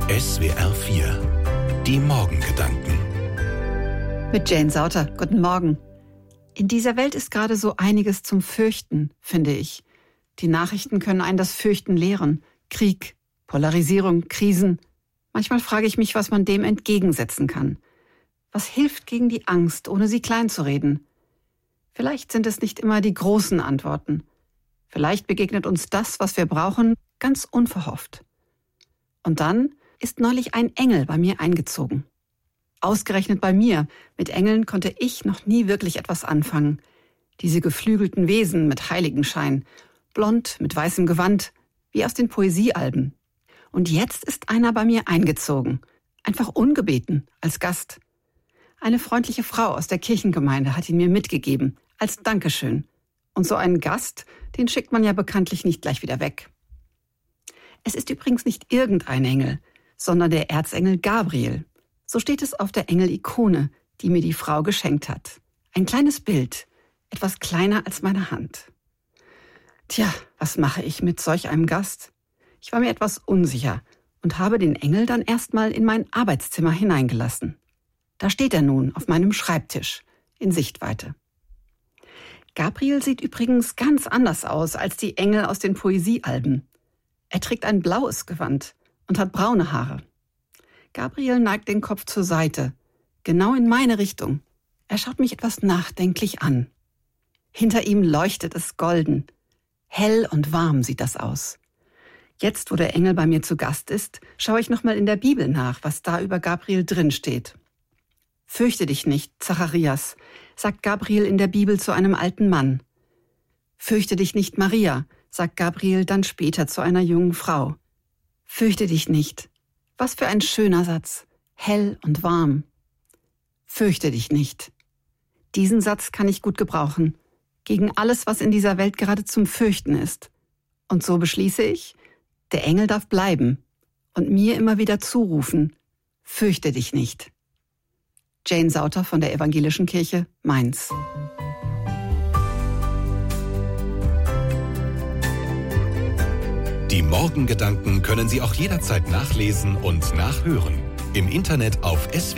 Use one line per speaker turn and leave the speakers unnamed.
SWR 4 Die Morgengedanken
Mit Jane Sauter. Guten Morgen. In dieser Welt ist gerade so einiges zum Fürchten, finde ich. Die Nachrichten können einen das Fürchten lehren. Krieg, Polarisierung, Krisen. Manchmal frage ich mich, was man dem entgegensetzen kann. Was hilft gegen die Angst, ohne sie kleinzureden? Vielleicht sind es nicht immer die großen Antworten. Vielleicht begegnet uns das, was wir brauchen, ganz unverhofft. Und dann ist neulich ein Engel bei mir eingezogen. Ausgerechnet bei mir. Mit Engeln konnte ich noch nie wirklich etwas anfangen. Diese geflügelten Wesen mit Heiligenschein, blond mit weißem Gewand, wie aus den Poesiealben. Und jetzt ist einer bei mir eingezogen, einfach ungebeten, als Gast. Eine freundliche Frau aus der Kirchengemeinde hat ihn mir mitgegeben, als Dankeschön. Und so einen Gast, den schickt man ja bekanntlich nicht gleich wieder weg. Es ist übrigens nicht irgendein Engel, sondern der Erzengel Gabriel. So steht es auf der Engelikone, die mir die Frau geschenkt hat. Ein kleines Bild, etwas kleiner als meine Hand. Tja, was mache ich mit solch einem Gast? Ich war mir etwas unsicher und habe den Engel dann erstmal in mein Arbeitszimmer hineingelassen. Da steht er nun auf meinem Schreibtisch, in Sichtweite. Gabriel sieht übrigens ganz anders aus als die Engel aus den Poesiealben. Er trägt ein blaues Gewand und hat braune Haare. Gabriel neigt den Kopf zur Seite, genau in meine Richtung. Er schaut mich etwas nachdenklich an. Hinter ihm leuchtet es golden. Hell und warm sieht das aus. Jetzt, wo der Engel bei mir zu Gast ist, schaue ich nochmal in der Bibel nach, was da über Gabriel drin steht. Fürchte dich nicht, Zacharias, sagt Gabriel in der Bibel zu einem alten Mann. Fürchte dich nicht, Maria, sagt Gabriel dann später zu einer jungen Frau. Fürchte dich nicht. Was für ein schöner Satz. Hell und warm. Fürchte dich nicht. Diesen Satz kann ich gut gebrauchen. Gegen alles, was in dieser Welt gerade zum Fürchten ist. Und so beschließe ich, der Engel darf bleiben und mir immer wieder zurufen, fürchte dich nicht. Jane Sauter von der Evangelischen Kirche, Mainz.
Die Morgengedanken können Sie auch jederzeit nachlesen und nachhören. Im Internet auf SWR